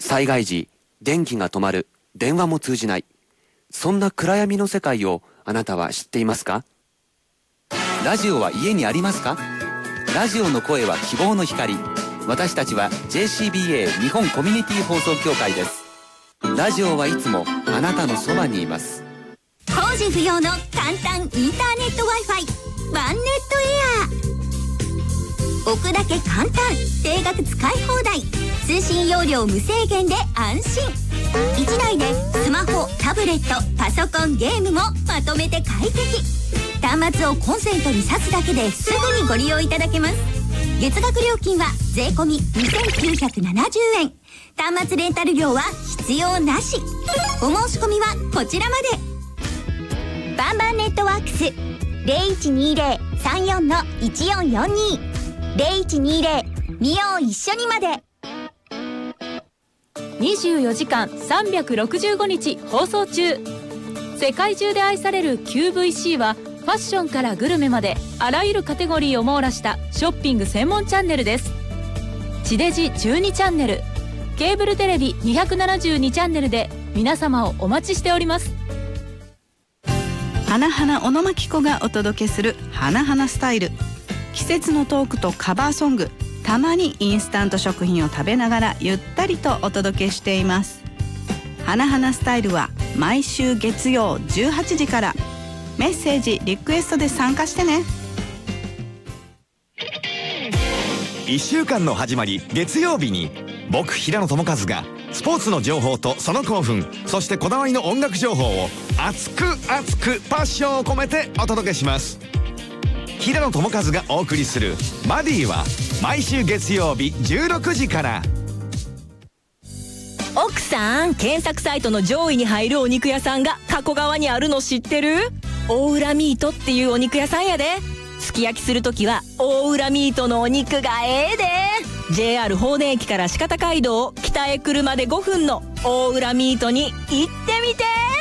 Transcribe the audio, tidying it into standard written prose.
災害時、電気が止まる、電話も通じない。そんな暗闇の世界をあなたは知っていますか？ラジオは家にありますか？ラジオの声は希望の光。私たちは JCBA 日本コミュニティ放送協会です。ラジオはいつもあなたのそばにいます。 工事不要の簡単インターネット Wi-Fi ワンネットエア。置くだけ簡単、定額使い放題、通信容量無制限で安心。1台でスマホ、タブレット、パソコン、ゲームもまとめて快適。端末をコンセントに挿すだけですぐにご利用いただけます。月額料金は税込2970円。端末レンタル料は必要なし。お申し込みはこちらまで。バンバンネットワークス 0120-34-1442 0120見よう一緒にまで。 24時間365日放送中。世界中で愛される QVC はファッションからグルメまであらゆるカテゴリーを網羅したショッピング専門チャンネルです。地デジ12チャンネル、ケーブルテレビ272チャンネルで皆様をお待ちしております。 花々小野真紀子がお届けする花々スタイル。季節のトークとカバーソング、たまにインスタント食品を食べながらゆったりとお届けしています。花々スタイルは毎週月曜18時から。メッセージリクエストで参加してね。 1週間の始まり月曜日に、僕平野智和がスポーツの情報とその興奮、そしてこだわりの音楽情報を熱く熱くパッションを込めてお届けします。平野智和がお送りするマディは毎週月曜日16時から。 奥さん、検索サイトの上位に入るお肉屋さんが加古川にあるの知ってる？大浦ミートっていうお肉屋さんやで。すき焼きするときは大浦ミートのお肉がええで。 JR 法然駅から四方街道を北へ来るまで5分の大浦ミートに行ってみて。